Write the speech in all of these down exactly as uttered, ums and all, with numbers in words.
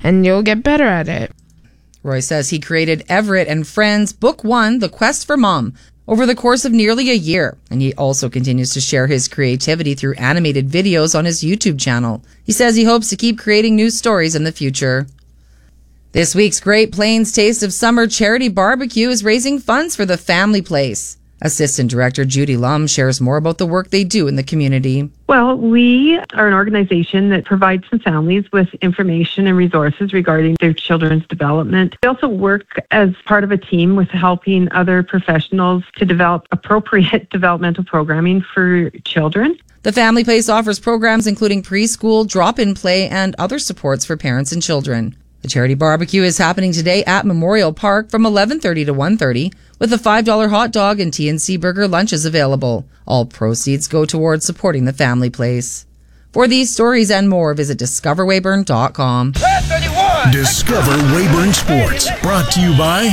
and you'll get better at it. Roy says he created Everett and Friends Book One, The Quest for Mom, over the course of nearly a year, and he also continues to share his creativity through animated videos on his YouTube channel. He says he hopes to keep creating new stories in the future. This week's Great Plains Taste of Summer charity barbecue is raising funds for the Family Place. Assistant Director Judy Lum shares more about the work they do in the community. Well, we are an organization that provides some families with information and resources regarding their children's development. We also work as part of a team with helping other professionals to develop appropriate developmental programming for children. The Family Place offers programs including preschool, drop-in play, and other supports for parents and children. The charity barbecue is happening today at Memorial Park from eleven thirty to one thirty, with a five dollar hot dog and T N C burger lunches available. All proceeds go towards supporting the Family Place. For these stories and more, visit discover weyburn dot com. Discover Weyburn Sports, brought to you by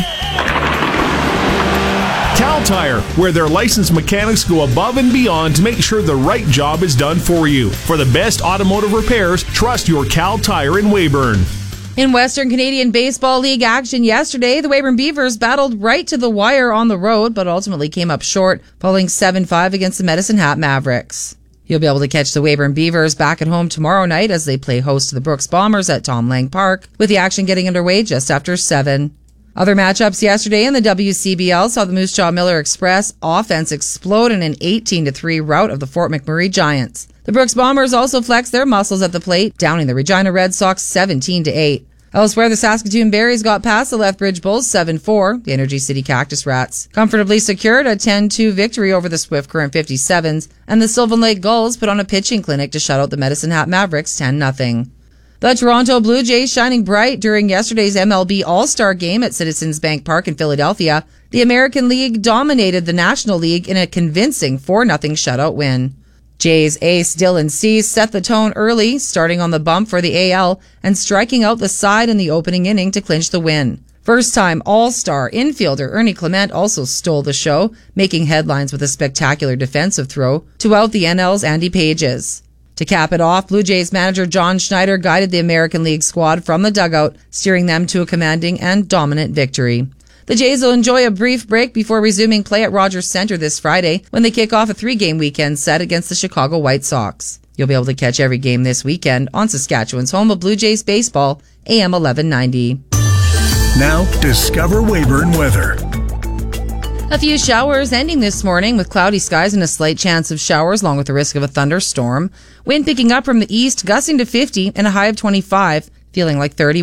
Cal Tire, where their licensed mechanics go above and beyond to make sure the right job is done for you. For the best automotive repairs, trust your Cal Tire in Weyburn. In Western Canadian Baseball League action yesterday, the Weyburn Beavers battled right to the wire on the road, but ultimately came up short, falling seven five against the Medicine Hat Mavericks. You'll be able to catch the Weyburn Beavers back at home tomorrow night as they play host to the Brooks Bombers at Tom Lang Park, with the action getting underway just after seven. Other matchups yesterday in the W C B L saw the Moose Jaw Miller Express offense explode in an eighteen to three rout of the Fort McMurray Giants. The Brooks Bombers also flexed their muscles at the plate, downing the Regina Red Sox seventeen to eight. Elsewhere, the Saskatoon Berries got past the Lethbridge Bulls seven four. The Energy City Cactus Rats comfortably secured a ten two victory over the Swift Current fifty-sevens, and the Sylvan Lake Gulls put on a pitching clinic to shut out the Medicine Hat Mavericks ten nothing. The Toronto Blue Jays shining bright during yesterday's M L B All-Star Game at Citizens Bank Park in Philadelphia. The American League dominated the National League in a convincing four nothing shutout win. Jays ace Dylan Cease set the tone early, starting on the bump for the A L and striking out the side in the opening inning to clinch the win. First-time All-Star infielder Ernie Clement also stole the show, making headlines with a spectacular defensive throw to out the N L's Andy Pages. To cap it off, Blue Jays manager John Schneider guided the American League squad from the dugout, steering them to a commanding and dominant victory. The Jays will enjoy a brief break before resuming play at Rogers Centre this Friday when they kick off a three-game weekend set against the Chicago White Sox. You'll be able to catch every game this weekend on Saskatchewan's home of Blue Jays baseball, A M eleven ninety. Now, Discover Weyburn weather. A few showers ending this morning with cloudy skies and a slight chance of showers along with the risk of a thunderstorm. Wind picking up from the east, gusting to fifty and a high of twenty-five, feeling like thirty.